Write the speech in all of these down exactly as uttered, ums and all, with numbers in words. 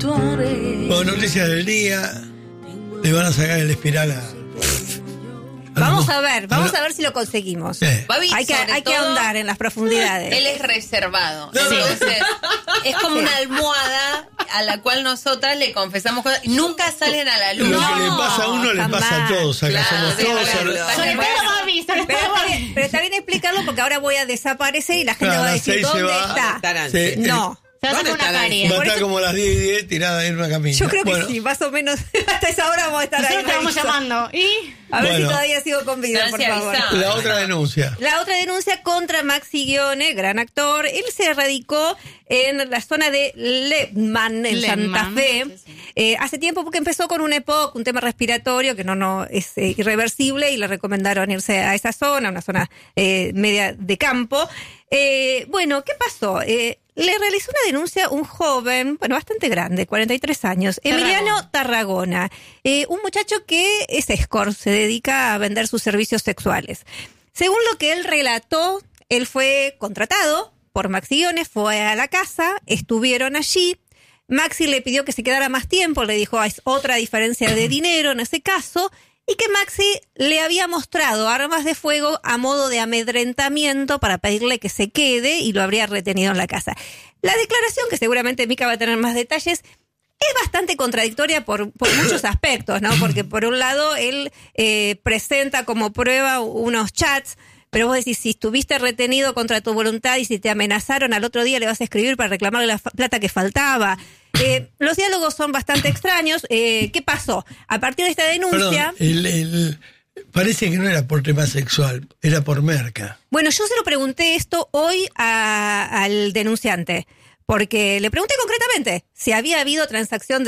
Con noticias del día, le van a sacar el espiral a... Vamos a ver, vamos a ver si lo conseguimos. Sí. Babi, Hay que, sobre hay que todo, ahondar en las profundidades. Él es reservado. No, no. Entonces, es como una almohada a la cual nosotras le confesamos cosas. Nunca salen a la luz. Lo No, que le pasa a uno le jamás. pasa a todos. Acá Claro, somos sí, todos. claro. ar- Sobre Bueno, todo Babi, sobre pero, todo está bien, pero está bien explicarlo porque ahora voy a desaparecer y la gente Claro, va a a las decir seis se ¿dónde va. está? Estarán, Sí. sí. No. Se va a ¿Dónde hacer una estará carie. Va a Por estar eso- como a las diez y diez tirada en una camilla. Yo creo que Bueno, sí, más o menos hasta esa hora vamos a estar Nosotros ahí. te vamos revisando. llamando. Y A ver Bueno. si todavía sigo con vida, por Nancy, favor. avisa. La otra denuncia. La otra denuncia contra Maxi Guione, gran actor. Él se radicó en la zona de Lehmann, en Lehmann, Santa Fe, sí, sí. eh, hace tiempo porque empezó con un E P O C, un tema respiratorio que no, no es eh, irreversible y le recomendaron irse a esa zona, una zona eh, media de campo. Eh, bueno, ¿qué pasó? Eh, le realizó una denuncia un joven, bueno, bastante grande, cuarenta y tres años, Emiliano Tarragona, eh, un muchacho que es escort, se dedica a vender sus servicios sexuales. Según lo que él relató, él fue contratado por Maxi Guione, fue a la casa, estuvieron allí. Maxi le pidió que se quedara más tiempo, le dijo, es otra diferencia de dinero en ese caso, y que Maxi le había mostrado armas de fuego a modo de amedrentamiento para pedirle que se quede y lo habría retenido en la casa. La declaración, que seguramente Mica va a tener más detalles, es bastante contradictoria por, por muchos aspectos, ¿no? Porque por un lado él eh, presenta como prueba unos chats, pero vos decís, si estuviste retenido contra tu voluntad y si te amenazaron, al otro día le vas a escribir para reclamarle la fa- plata que faltaba. Eh, los diálogos son bastante extraños. Eh, ¿Qué pasó? A partir de esta denuncia... Perdón, el, el- parece que no era por tema sexual, era por merca. Bueno, yo se lo pregunté esto hoy a- al denunciante. Porque le pregunté concretamente si había habido transacción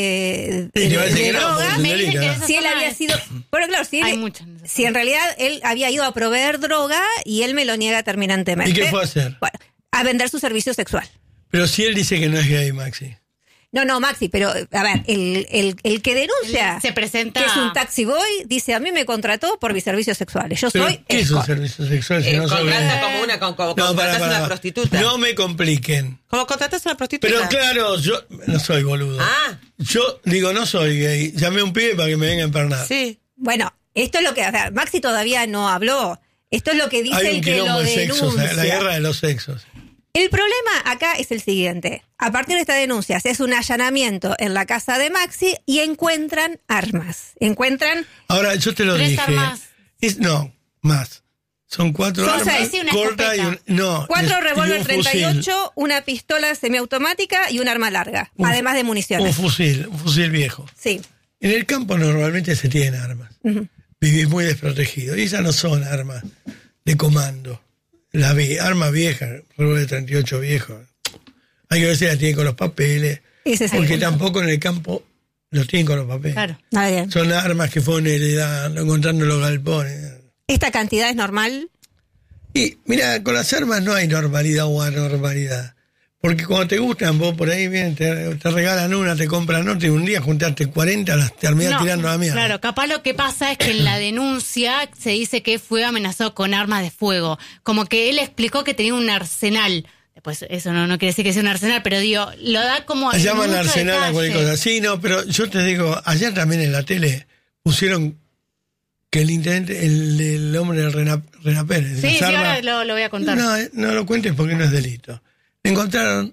de, de, Sí, que parece de que no, droga. porque me dicen que señorita. esa Si él zona había es- sido... Bueno, claro, si, él- Hay muchas en esa si en realidad él había ido a proveer droga y él me lo niega terminantemente. ¿Y qué fue a hacer? Bueno, a vender su servicio sexual. Pero si él dice que no es gay, Maxi. No, no, Maxi, pero a ver, el, el, el que denuncia Él se presenta- que es un taxi boy dice, a mí me contrató por mis servicios sexuales. Yo ¿Pero soy qué es un escort. servicio sexual si Eh, no soy contrata gay? como una, como, como No, contratas para, a para. una prostituta. No me compliquen. Como contratas a una prostituta. Pero claro, yo no soy boludo. Ah. Yo digo, no soy gay. Llamé a un pibe para que me venga a empernar. Sí. Bueno, esto es lo que... O sea, Maxi todavía no habló. Esto es lo que dice Hay el un que lo quilombo de sexos, denuncia. la guerra de los sexos. El problema acá es el siguiente. A partir de esta denuncia se hace un allanamiento en la casa de Maxi y encuentran armas. Encuentran... Ahora, yo te lo Tres dije. armas. Es- no, más. Son cuatro Son armas seis y una cortas y un, escopeta. no, Cuatro y revólver un treinta y ocho, fusil. una pistola semiautomática y un arma larga, Un- además de Un municiones. fusil, un fusil viejo. Sí. En el campo normalmente se tienen armas. Ujú. Vivís muy desprotegido. Y esas no son armas de comando. Las vi- armas viejas, revólver treinta y ocho viejo. Hay que ver si las tienen con los papeles. Ese es el Porque punto. tampoco en el campo los tienen con los papeles. Claro. Ah, bien. Son armas que fueron heredadas, encontrando en los galpones. ¿Esta cantidad es normal? Y mira, con las armas no hay normalidad o anormalidad. Porque cuando te gustan, vos por ahí vienen, te, te regalan una, te compran otra, y un día juntaste cuarenta, las terminás No, tirando a la mierda. Claro, capaz lo que pasa es que en la denuncia se dice que fue amenazado con armas de fuego. Como que él explicó que tenía un arsenal. Pues eso no, no quiere decir que sea un arsenal, pero digo, lo da como... en Llaman mucho arsenal a cualquier detalle. cosa. Sí, no, pero yo te digo, ayer también en la tele pusieron que el intendente, el, el hombre del Rena, Rena Pérez, Sí, las sí, armas- ahora lo, lo voy a contar. No, eh, no lo cuentes porque no es delito. Le encontraron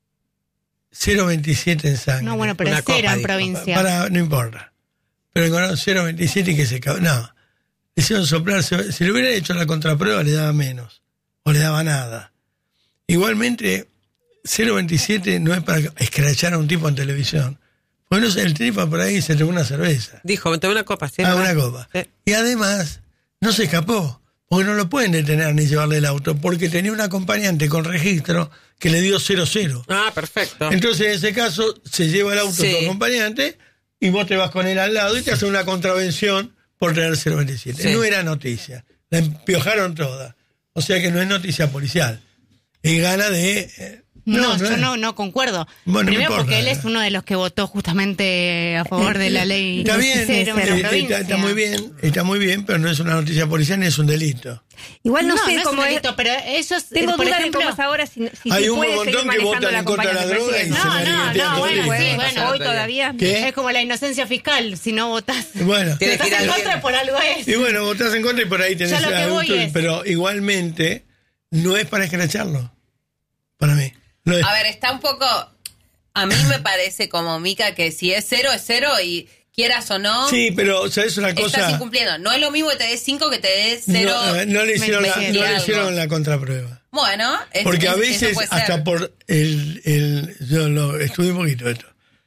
cero veintisiete en sangre. No, bueno, pero Una es cero copa, en dijo. provincia. Para, no importa. Pero encontraron cero veintisiete y que se acabó. No. Le hicieron soplar. Se- Si le hubiera hecho la contraprueba, le daba menos. O le daba nada. Igualmente, cero veintisiete no es para escrachar a un tipo en televisión. Bueno, el tipo por ahí se tomó una cerveza. Dijo, me tomé una copa. ¿sí? Ah, una copa. Sí. Y además, no se escapó. Porque no lo pueden detener ni llevarle el auto. Porque tenía un acompañante con registro que le dio cero cero. Ah, perfecto. Entonces, en ese caso, se lleva el auto Sí. tu acompañante y vos te vas con él al lado y te hace una contravención por tener cero veintisiete. Sí. No era noticia. La empiojaron toda. O sea que no es noticia policial. Es gana de... eh, No, No, no yo es. no, no concuerdo. Bueno, no Primero importa. porque él es uno de los que votó justamente a favor de la ley Está bien, cero en la eh, provincia. está, está muy bien, está muy bien, pero no es una noticia policial ni es un delito. Igual no, No, sé no es cómo un es. delito, pero ellos, Tengo por dudas de ejemplo, cómo es ahora, si, si Hay se un puede montón seguir que manejando votan la en contra de la acompañante droga y presidente. se No, la no, divertían no, todo el bueno, día. sí, Bueno, bueno. hoy todavía. ¿Qué? es como la inocencia fiscal, si no votás. Bueno, Si Tiene estás que ir en alguien. contra, por algo es. y bueno, votás en contra y por ahí tenés Yo lo que algún voy tu- es- pero igualmente no es para escracharlo. Para mí. No es. A ver, está un poco... A mí me parece como Mica que si es cero, es cero y quieras o no, Sí, pero ¿sabes una estás cosa? incumpliendo. No es lo mismo que te des cinco que te des cero. No, eh, no le hicieron, la, veinte no le algo. hicieron la contraprueba. Bueno, es- Porque a es- eso veces, puede ser. hasta por el, el. Yo lo estudié un poquito esto.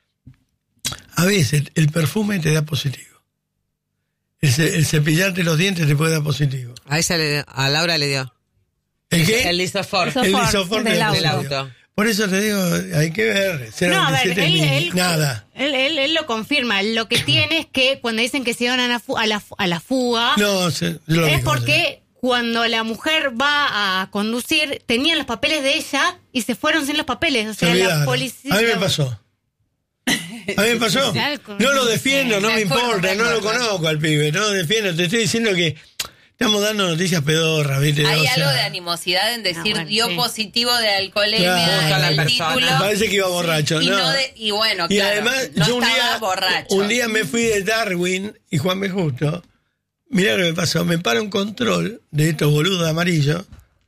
A veces el perfume te da positivo. El, ce- el cepillarte los dientes te puede dar positivo. A ella le, a Laura le dio. ¿El qué? El lisofor. Lisofor. El lisofor del te da auto. Del positivo. auto. Por eso te digo, hay que ver. cero No, a ver, veintisiete él, mil, él, nada. Él, él, él lo confirma. Lo que tiene es que cuando dicen que se van a la, fu- a la, fu- a la fuga, No, se- yo lo vi es cómo se- porque cuando la mujer va a conducir, tenían los papeles de ella y se fueron sin los papeles. O se sea, la olvidaron. policía. A mí me pasó. A mí me pasó. No lo defiendo, no me Me acuerdo, importa, me no lo acuerdo. conozco al pibe, no lo defiendo. Te estoy diciendo que estamos dando noticias pedorras, ¿viste? Hay O sea, algo de animosidad en decir bueno, dio sí. positivo de alcoholemia Claro. en Gusta la el persona. título. Parece que iba borracho, y, no. no de- y bueno, Y claro, además, no yo un estaba día, borracho. un día me fui de Darwin y Juan me justo. Mirá lo que me pasó. Me para un control de estos boludos amarillos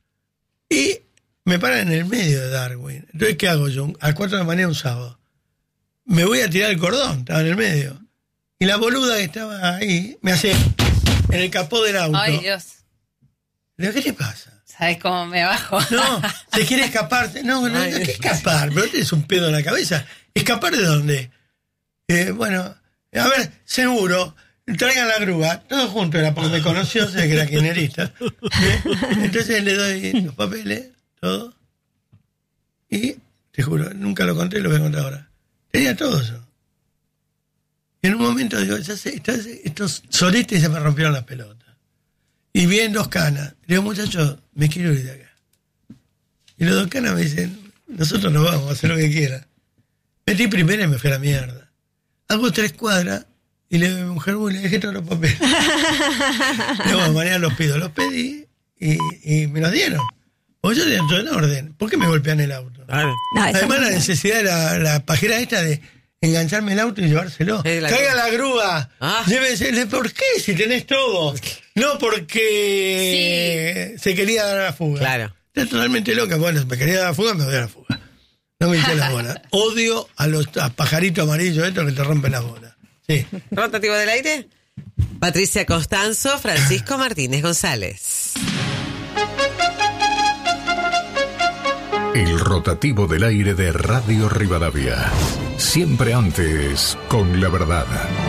y me paran en el medio de Darwin. Entonces, ¿qué hago yo? A las cuatro de la mañana un sábado. Me voy a tirar el cordón, estaba en el medio. Y la boluda que estaba ahí me hace en el capó del auto. Ay, Dios. Le digo, ¿qué te pasa? ¿Sabes cómo me bajo? No, se quiere escapar. No, no, no, ¿qué escapar? Pero tienes un pedo en la cabeza. ¿Escapar de dónde? Eh, bueno, a ver, seguro, traigan la grúa, todos juntos, era porque me conoció, sé que era kirchnerista. ¿Eh? Entonces le doy los papeles, todo. Y, te juro, nunca lo conté, lo voy a contar ahora. Tenía todo eso. Y en un momento digo, ya sé, estos, estos solistas se me rompieron las pelotas. Y vi en dos canas. Le digo, muchachos, me quiero ir de acá. Y los dos canas me dicen, nosotros nos vamos a hacer lo que quieran. Metí primero y me fui a la mierda. Hago tres cuadras y le digo a mi mujer, bueno, le dejé todos los papeles. Le digo, mañana los pido. Los pedí y, y me los dieron. Porque yo tenía todo en orden. ¿Por qué me golpean el auto? Claro. No, eso Además, no- la necesidad de la, la pajera esta de engancharme el auto y llevárselo. Es la Caiga grúa. la grúa. Ah. Llévese. ¿Por qué? Si tenés todo. No porque se quería dar a la fuga. Claro. Está totalmente loca. Bueno, me quería dar a la fuga, me voy a la fuga. No me hinché la bola. Odio a los a pajaritos amarillos estos que te rompen la bola. Sí. Rotativo del aire. Patricia Costanzo, Francisco Martínez González. El rotativo del aire de Radio Rivadavia. Siempre antes, con la verdad.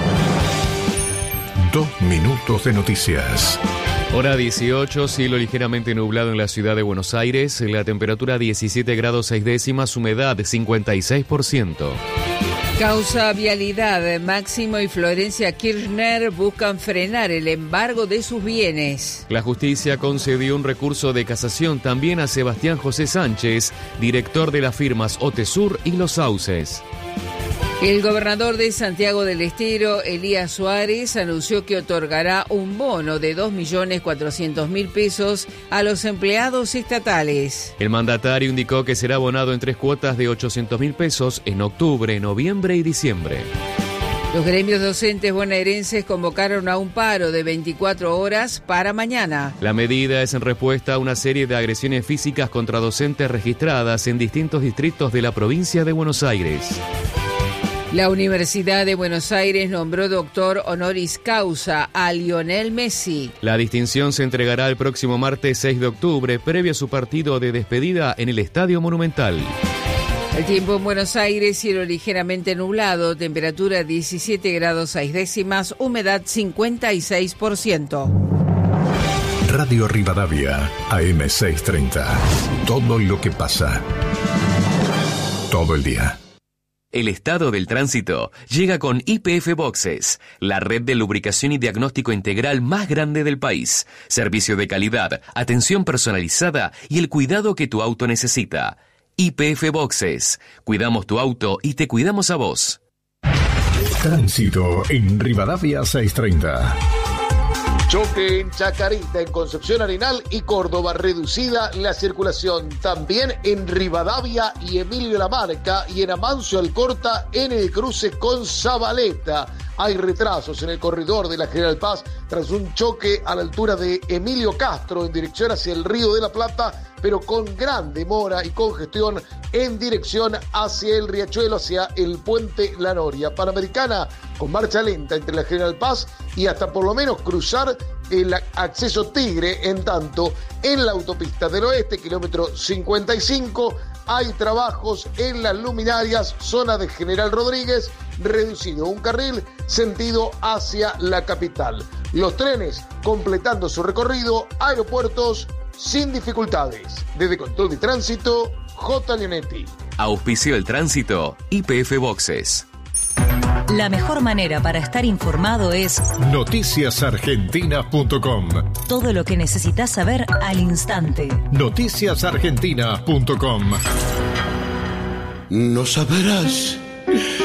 Dos minutos de noticias. Hora dieciocho, cielo ligeramente nublado en la ciudad de Buenos Aires, la temperatura diecisiete grados seis décimas, humedad cincuenta y seis por ciento. Causa vialidad. Máximo y Florencia Kirchner buscan frenar el embargo de sus bienes. La justicia concedió un recurso de casación también a Sebastián José Sánchez, director de las firmas Otesur y Los Sauces. El gobernador de Santiago del Estero, Elías Suárez, anunció que otorgará un bono de dos millones cuatrocientos mil pesos a los empleados estatales. El mandatario indicó que será abonado en tres cuotas de ochocientos mil pesos en octubre, noviembre y diciembre. Los gremios docentes bonaerenses convocaron a un paro de veinticuatro horas para mañana. La medida es en respuesta a una serie de agresiones físicas contra docentes registradas en distintos distritos de la provincia de Buenos Aires. La Universidad de Buenos Aires nombró doctor honoris causa a Lionel Messi. La distinción se entregará el próximo martes seis de octubre, previo a su partido de despedida en el Estadio Monumental. El tiempo en Buenos Aires, cielo ligeramente nublado, temperatura diecisiete grados seis décimas, humedad cincuenta y seis por ciento. Radio Rivadavia, A M seiscientos treinta. Todo lo que pasa. Todo el día. El estado del tránsito llega con Y P F Boxes, la red de lubricación y diagnóstico integral más grande del país. Servicio de calidad, atención personalizada y el cuidado que tu auto necesita. Y P F Boxes. Cuidamos tu auto y te cuidamos a vos. Tránsito en Rivadavia seiscientos treinta. Choque en Chacarita, en Concepción Arenal y Córdoba. Reducida la circulación. También en Rivadavia y Emilio Lamarca y en Amancio Alcorta en el cruce con Zabaleta. Hay retrasos en el corredor de la General Paz tras un choque a la altura de Emilio Castro en dirección hacia el Río de la Plata, pero con gran demora y congestión en dirección hacia el Riachuelo, hacia el Puente La Noria. Panamericana con marcha lenta entre la General Paz y hasta por lo menos cruzar el acceso Tigre. En tanto, en la autopista del Oeste, kilómetro cincuenta y cinco, hay trabajos en las luminarias, zona de General Rodríguez, reducido un carril, sentido hacia la capital. Los trenes completando su recorrido, aeropuertos sin dificultades. Desde Control de Tránsito, J. Leonetti. Auspicio el tránsito, Y P F Boxes. La mejor manera para estar informado es noticias argentinas punto com. Todo lo que necesitas saber al instante. noticias argentinas punto com. No sabrás